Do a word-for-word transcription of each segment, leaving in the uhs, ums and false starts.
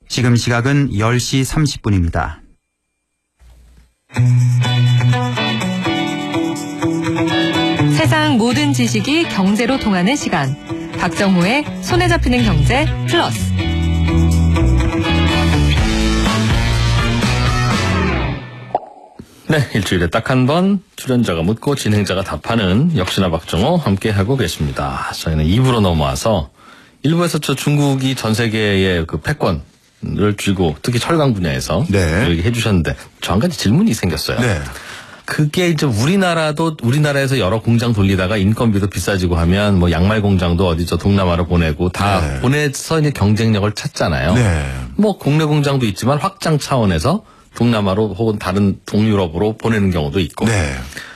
지금 시각은 열 시 삼십 분입니다. 세상 모든 지식이 경제로 통하는 시간. 박정호의 손에 잡히는 경제 플러스. 네, 일주일에 딱 한 번 출연자가 묻고 진행자가 답하는 역시나 박정호 함께하고 계십니다. 저희는 이 부로 넘어와서 일 부에서 저 중국이 전 세계의 그 패권을 쥐고 특히 철강 분야에서 네. 얘기해 주셨는데 저 한 가지 질문이 생겼어요. 네. 그게 이제 우리나라도 우리나라에서 여러 공장 돌리다가 인건비도 비싸지고 하면 뭐 양말 공장도 어디 저 동남아로 보내고 다 네. 보내서 이제 경쟁력을 찾잖아요. 네. 뭐 국내 공장도 있지만 확장 차원에서 동남아로 혹은 다른 동유럽으로 보내는 경우도 있고. 네.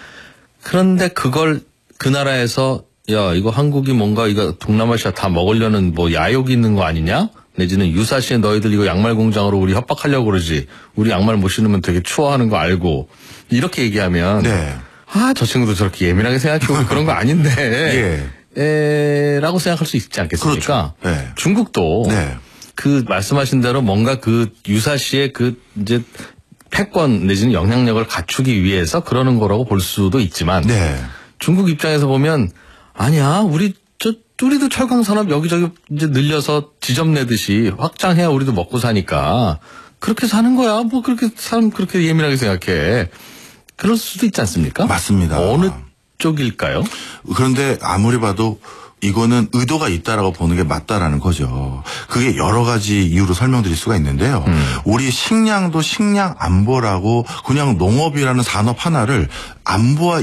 그런데 그걸 그 나라에서 야 이거 한국이 뭔가 이거 동남아시아 다 먹으려는 뭐 야욕이 있는 거 아니냐? 내지는 유사시에 너희들 이거 양말 공장으로 우리 협박하려고 그러지. 우리 양말 못 신으면 되게 추워하는 거 알고. 이렇게 얘기하면 네. 아, 저 친구도 저렇게 예민하게 생각해보고 그런 거 아닌데 예. 에, 라고 생각할 수 있지 않겠습니까? 그렇죠. 네. 중국도 네. 그 말씀하신 대로 뭔가 그 유사시에 그 이제 패권 내지는 영향력을 갖추기 위해서 그러는 거라고 볼 수도 있지만 네. 중국 입장에서 보면 아니야 우리 저 우리도 철강 산업 여기저기 이제 늘려서 지점 내듯이 확장해야 우리도 먹고 사니까 그렇게 사는 거야. 뭐 그렇게 사람 그렇게 예민하게 생각해. 그럴 수도 있지 않습니까? 맞습니다. 어느 쪽일까요? 그런데 아무리 봐도 이거는 의도가 있다라고 보는 게 맞다라는 거죠. 그게 여러 가지 이유로 설명드릴 수가 있는데요. 음. 우리 식량도 식량 안보라고 그냥 농업이라는 산업 하나를 안보와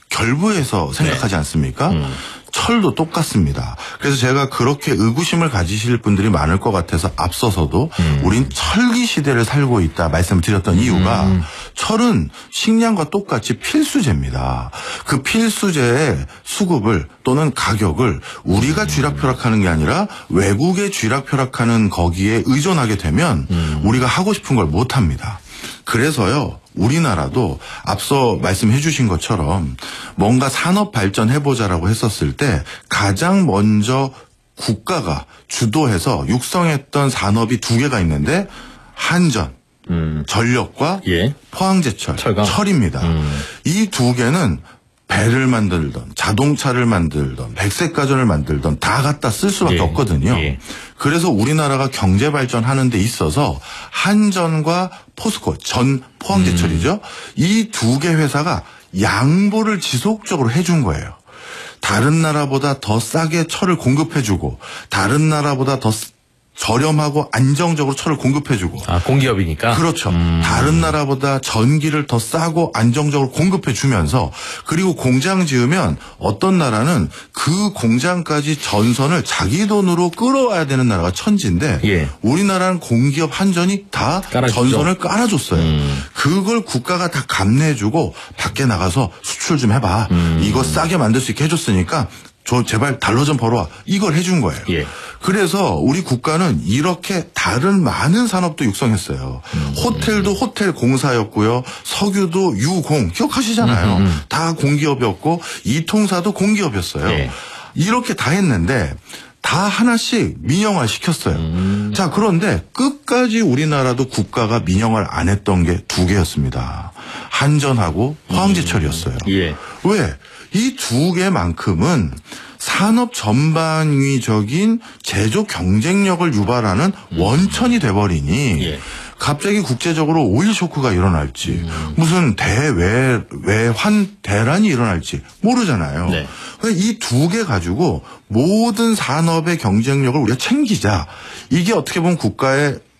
결부해서 생각하지 네. 않습니까? 음. 철도 똑같습니다. 그래서 제가 그렇게 의구심을 가지실 분들이 많을 것 같아서 앞서서도 음. 우린 철기 시대를 살고 있다 말씀드렸던 이유가 음. 철은 식량과 똑같이 필수재입니다. 그 필수재의 수급을 또는 가격을 우리가 음. 쥐락펴락하는 게 아니라 외국에 쥐락펴락하는 거기에 의존하게 되면 음. 우리가 하고 싶은 걸 못합니다. 그래서요. 우리나라도 앞서 말씀해 주신 것처럼 뭔가 산업 발전해보자라고 했었을 때 가장 먼저 국가가 주도해서 육성했던 산업이 두 개가 있는데 한전, 음. 전력과 예. 포항제철, 철강. 철입니다. 음. 이 두 개는 배를 만들던 자동차를 만들던 백색가전을 만들던 다 갖다 쓸 수밖에 예. 없거든요. 예. 그래서 우리나라가 경제 발전하는 데 있어서 한전과 포스코, 전 포항제철이죠. 음. 이 두 개 회사가 양보를 지속적으로 해준 거예요. 다른 나라보다 더 싸게 철을 공급해주고 다른 나라보다 더 저렴하고 안정적으로 철을 공급해주고. 아, 공기업이니까? 그렇죠. 음. 다른 나라보다 전기를 더 싸고 안정적으로 공급해주면서 그리고 공장 지으면 어떤 나라는 그 공장까지 전선을 자기 돈으로 끌어와야 되는 나라가 천지인데 예. 우리나라는 공기업 한전이 다 깔아주죠. 전선을 깔아줬어요. 음. 그걸 국가가 다 감내해주고 밖에 나가서 수출 좀 해봐. 음. 이거 싸게 만들 수 있게 해줬으니까 저 제발 달러 좀 벌어와. 이걸 해준 거예요. 예. 그래서 우리 국가는 이렇게 다른 많은 산업도 육성했어요. 음. 호텔도 호텔 공사였고요. 석유도 유공 기억하시잖아요. 음, 음. 다 공기업이었고 이통사도 공기업이었어요. 예. 이렇게 다 했는데 다 하나씩 민영화 시켰어요. 음. 자, 그런데 끝까지 우리나라도 국가가 민영화를 안 했던 게 두 개였습니다. 한전하고 포항제철이었어요. 음. 예. 왜? 이 두 개만큼은 산업 전반위적인 제조 경쟁력을 유발하는 음. 원천이 돼버리니 예. 갑자기 국제적으로 오일 쇼크가 일어날지 음. 무슨 대외 외환 대란이 일어날지 모르잖아요. 네. 이 두 개 가지고 모든 산업의 경쟁력을 우리가 챙기자. 이게 어떻게 보면 국가의